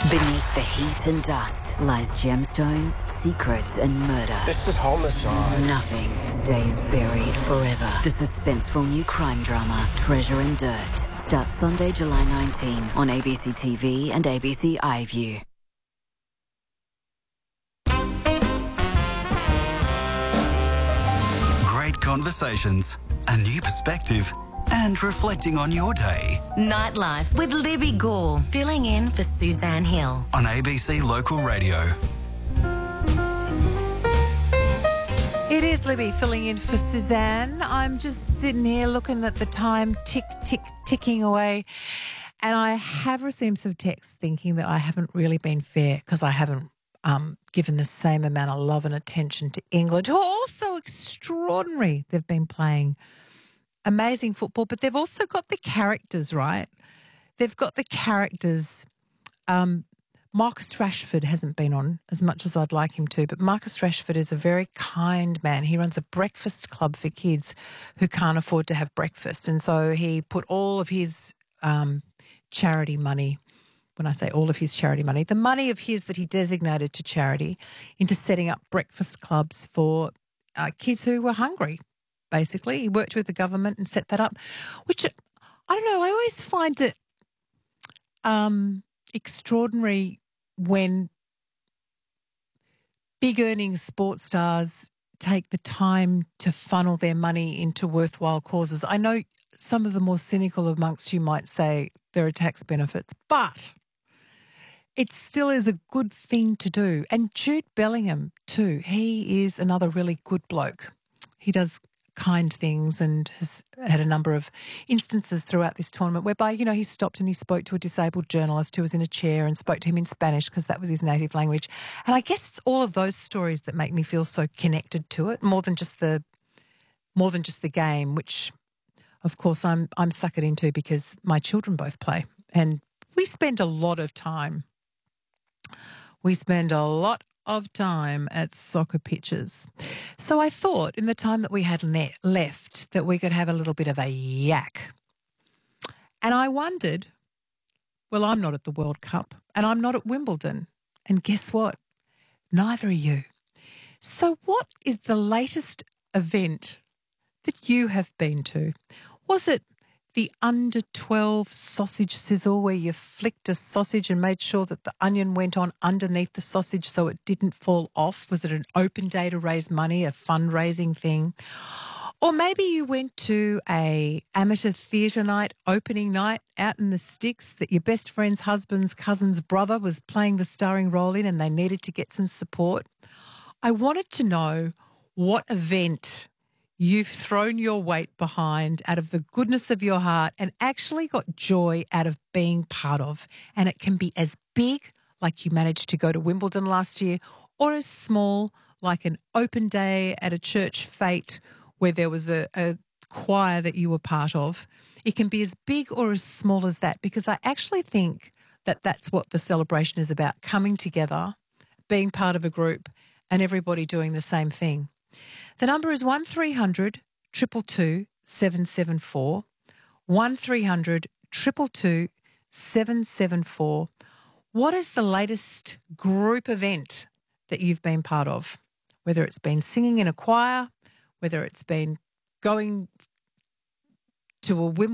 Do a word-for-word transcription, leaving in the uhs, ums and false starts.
Beneath the heat and dust lies gemstones, secrets and murder. This is homicide. Nothing stays buried forever. The suspenseful new crime drama, Treasure and Dirt, starts Sunday, July nineteenth on A B C T V and A B C iView. Great conversations, a new perspective, and reflecting on your day. Nightlife with Libby Gore, filling in for Suzanne Hill. On A B C Local Radio. It is Libby filling in for Suzanne. I'm just sitting here looking at the time tick, tick, ticking away. And I have received some texts thinking that I haven't really been fair because I haven't um, given the same amount of love and attention to England, who are also extraordinary. They've been playing amazing football, but they've also got the characters, right? They've got the characters. Um, Marcus Rashford hasn't been on as much as I'd like him to, but Marcus Rashford is a very kind man. He runs a breakfast club for kids who can't afford to have breakfast. And so he put all of his um, charity money, when I say all of his charity money, the money of his that he designated to charity, into setting up breakfast clubs for uh, kids who were hungry. Basically, he worked with the government and set that up, which, I don't know, I always find it um, extraordinary when big earning sports stars take the time to funnel their money into worthwhile causes. I know some of the more cynical amongst you might say there are tax benefits, but it still is a good thing to do. And Jude Bellingham too, he is another really good bloke. He does kind things and has had a number of instances throughout this tournament whereby, you know, he stopped and he spoke to a disabled journalist who was in a chair and spoke to him in Spanish because that was his native language. And I guess it's all of those stories that make me feel so connected to it, more than just the more than just the game, which of course I'm I'm suckered into because my children both play. And we spend a lot of time. We spend a lot of time at soccer pitches. So I thought in the time that we had le- left that we could have a little bit of a yak. And I wondered, well, I'm not at the World Cup and I'm not at Wimbledon. And guess what? Neither are you. So what is the latest event that you have been to? Was it the under twelve sausage sizzle where you flicked a sausage and made sure that the onion went on underneath the sausage so it didn't fall off? Was it an open day to raise money, a fundraising thing? Or maybe you went to a amateur theatre night, opening night out in the sticks that your best friend's husband's cousin's brother was playing the starring role in and they needed to get some support. I wanted to know what event you've thrown your weight behind out of the goodness of your heart and actually got joy out of being part of. And it can be as big, like you managed to go to Wimbledon last year, or as small, like an open day at a church fete where there was a, a choir that you were part of. It can be as big or as small as that, because I actually think that that's what the celebration is about, coming together, being part of a group and everybody doing the same thing. The number is one three hundred two two two seven seven four, one three hundred two two two seven seven four. What is the latest group event that you've been part of? Whether it's been singing in a choir, whether it's been going to a Wimbledon